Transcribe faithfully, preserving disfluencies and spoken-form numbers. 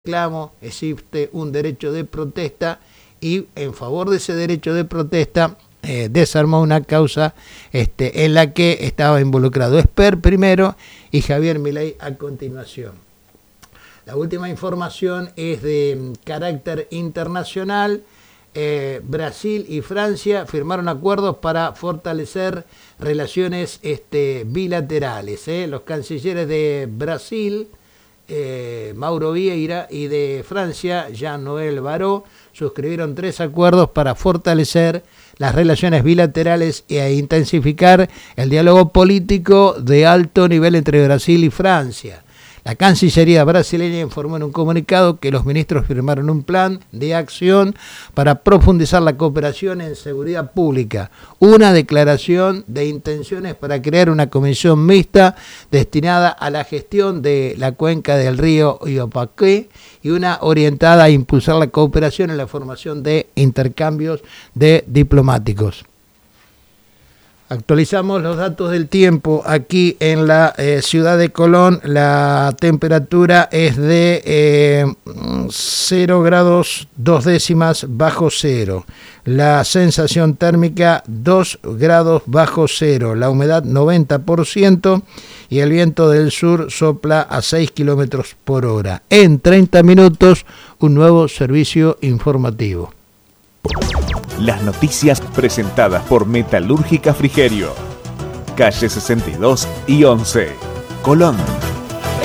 reclamo, existe un derecho de protesta y en favor de ese derecho de protesta eh, desarmó una causa este, en la que estaba involucrado Esper primero y Javier Milei a continuación. La última información es de carácter internacional. Eh, Brasil y Francia firmaron acuerdos para fortalecer relaciones este, bilaterales. ¿eh? Los cancilleres de Brasil, Eh, Mauro Vieira, y de Francia, Jean-Noël Barrot, suscribieron tres acuerdos para fortalecer las relaciones bilaterales e intensificar el diálogo político de alto nivel entre Brasil y Francia. La Cancillería brasileña informó en un comunicado que los ministros firmaron un plan de acción para profundizar la cooperación en seguridad pública, una declaración de intenciones para crear una comisión mixta destinada a la gestión de la cuenca del río Iopaqué y una orientada a impulsar la cooperación en la formación de intercambios de diplomáticos. Actualizamos los datos del tiempo aquí en la eh, ciudad de Colón. La temperatura es de eh, cero grados dos décimas bajo cero. La sensación térmica dos grados bajo cero. La humedad noventa por ciento y el viento del sur sopla a seis kilómetros por hora. En treinta minutos, un nuevo servicio informativo. Las noticias presentadas por Metalúrgica Frigerio, calle sesenta y dos y once, Colón.